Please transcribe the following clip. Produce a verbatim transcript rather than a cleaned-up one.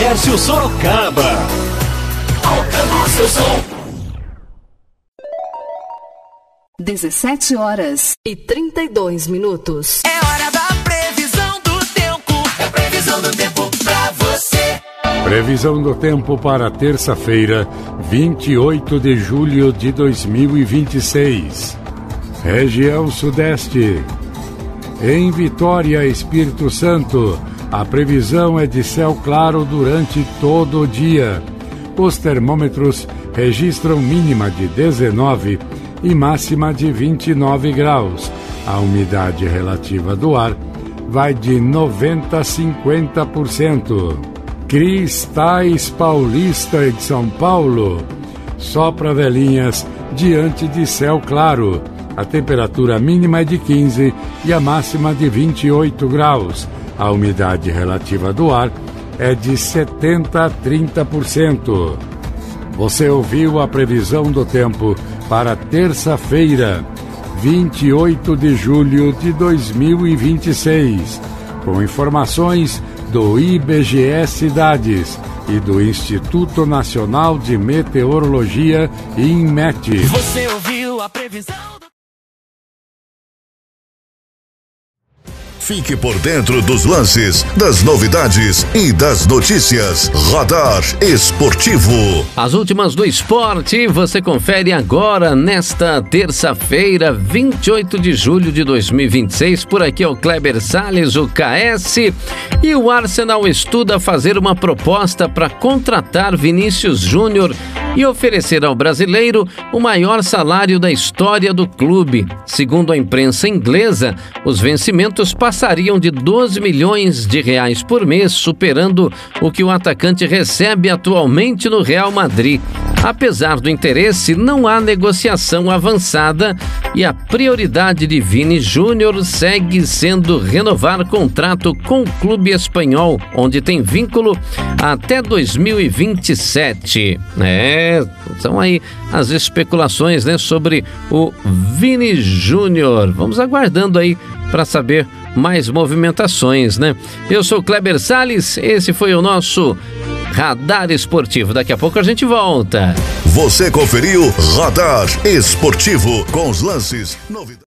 Comércio Sorocaba. Alcançou seu som. dezessete horas e trinta e dois minutos. É hora da previsão do tempo. É a previsão do tempo pra você. Previsão do tempo para terça-feira, vinte e oito de julho de dois mil e vinte e seis. Região Sudeste. Em Vitória, Espírito Santo, a previsão é de céu claro durante todo o dia. Os termômetros registram mínima de dezenove e máxima de vinte e nove graus. A umidade relativa do ar vai de noventa a cinquenta por cento. Cristais Paulista de São Paulo. Sopra velhinhas diante de céu claro. A temperatura mínima é de quinze e a máxima de vinte e oito graus. A umidade relativa do ar é de setenta a trinta por cento. Você ouviu a previsão do tempo para terça-feira, vinte e oito de julho de dois mil e vinte e seis, com informações do I B G E Cidades e do Instituto Nacional de Meteorologia, INMET. Você ouviu a previsão do... Fique por dentro dos lances, das novidades e das notícias. Radar Esportivo. As últimas do esporte você confere agora nesta terça-feira, vinte e oito de julho de dois mil e vinte e seis. Por aqui é o Kleber Salles, o K S. E o Arsenal estuda fazer uma proposta para contratar Vinícius Júnior e oferecer ao brasileiro o maior salário da história do clube. Segundo a imprensa inglesa, os vencimentos passariam de doze milhões de reais por mês, superando o que o atacante recebe atualmente no Real Madrid. Apesar do interesse, não há negociação avançada e a prioridade de Vini Júnior segue sendo renovar contrato com o clube espanhol, onde tem vínculo até dois mil e vinte e sete. É, são aí as especulações, né, sobre o Vini Júnior. Vamos aguardando aí para saber mais movimentações, né? Eu sou Kleber Salles, esse foi o nosso Radar Esportivo. Daqui a pouco a gente volta. Você conferiu Radar Esportivo com os lances, novidades.